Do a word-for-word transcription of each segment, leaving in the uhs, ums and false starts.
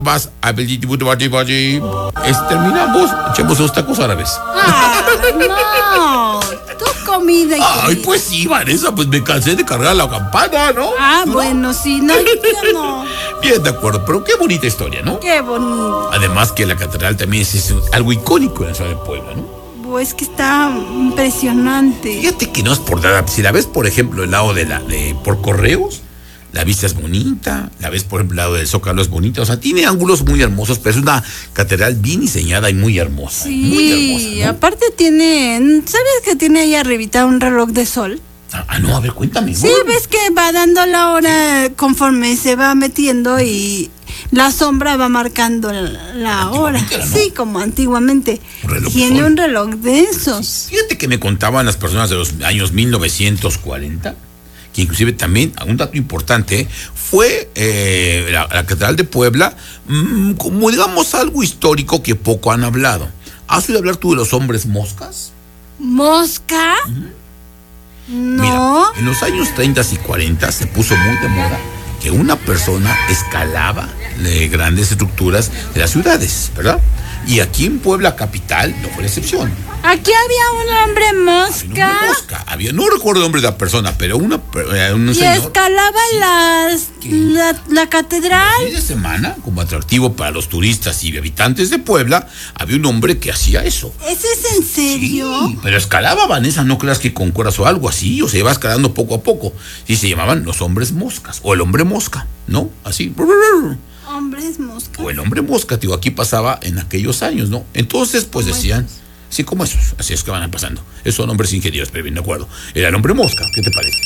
Vas a pedir es terminamos, echemos unos tacos árabes. Ah, no, tu comida. Ay, pues sí, Vanessa, pues me cansé de cargar la campana, ¿no? Ah, ¿No? bueno, sí, no, yo no. Bien, de acuerdo, pero qué bonita historia, ¿no? Qué bonito. Además que la catedral también es, es algo icónico en la ciudad de Puebla, ¿no? Pues que está impresionante. Fíjate que no es por nada, si la ves, por ejemplo, el lado de la, de, por correos, la vista es bonita, la ves por ejemplo el lado del Zócalo es bonita, o sea, tiene ángulos muy hermosos, pero es una catedral bien diseñada y muy hermosa. Sí, muy hermosa, ¿no? Aparte tiene, ¿sabes que tiene ahí arribita un reloj de sol? Ah, ah, no, a ver, cuéntame. Sí, bueno. ves que va dando la hora conforme se va metiendo y la sombra va marcando la, la hora. ¿no? Sí, como antiguamente. Un reloj de Tiene sol. un reloj de esos. Fíjate que me contaban las personas de los años mil novecientos cuarenta, que inclusive también, un dato importante, fue eh, la, la Catedral de Puebla, mmm, como digamos algo histórico que poco han hablado. ¿Has oído hablar tú de los hombres moscas? ¿Mosca? Uh-huh. No. Mira, en los años treinta y cuarenta se puso muy de moda que una persona escalaba de grandes estructuras de las ciudades, ¿verdad? Y aquí en Puebla capital no fue la excepción. Aquí había un hombre mosca. Había una mosca, había, no recuerdo el nombre de la persona, pero una, eh, un Y señor, escalaba sí, las, la, la catedral. fin de semana, como atractivo para los turistas y habitantes de Puebla, había un hombre que hacía eso. ¿Eso es en serio? Sí, pero escalaba, Vanessa, no creas que con cuerdas o algo así, o se iba escalando poco a poco. Sí, se llamaban los hombres moscas, o el hombre mosca, ¿no? Así. Hombres mosca. O el hombre mosca, tío, aquí pasaba en aquellos años, ¿no? Entonces, pues decían, sí, como esos, así es que van pasando. Esos son hombres ingenieros, pero bien, de acuerdo. Era el hombre mosca, ¿qué te parece?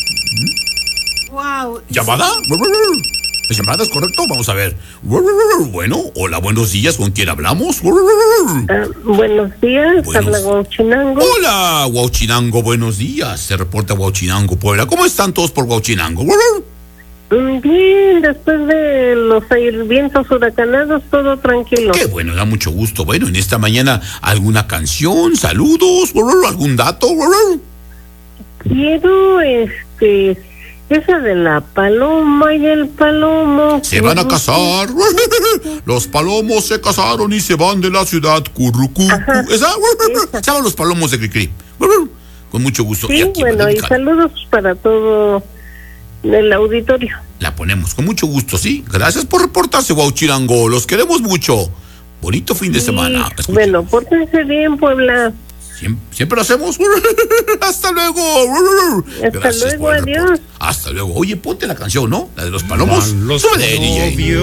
Wow. ¿Llamada? ¿Es llamada, es correcto? Vamos a ver. Bueno, hola, buenos días, ¿con quién hablamos? Uh, buenos días, Buenos... habla Huauchinango. Hola, Huauchinango, buenos días. Se reporta Huauchinango, Puebla. ¿Cómo están todos por Huauchinango? Bien, después de los vientos huracanados, todo tranquilo. Qué bueno, da mucho gusto. Bueno, en esta mañana, ¿alguna canción? ¿Saludos? ¿Algún dato? Quiero, este, esa de la paloma y el palomo. Se van a casar. Los palomos se casaron y se van de la ciudad. Currucu. Ajá, ¿Esa? esa. Se llaman los palomos de Cricri. Con mucho gusto. Sí, y aquí bueno, y dedicar. saludos para todo el auditorio. La ponemos con mucho gusto, ¿sí? Gracias por reportarse, Huauchinango. Los queremos mucho. Bonito fin de Sí, semana. Escuchen. bueno, pórtense bien, Puebla. Siempre, siempre lo hacemos. Hasta luego. Hasta Gracias luego, por el adiós. reporte. Hasta luego. Oye, ponte la canción, ¿no? La de los palomos. Van los Súbele, D J. novios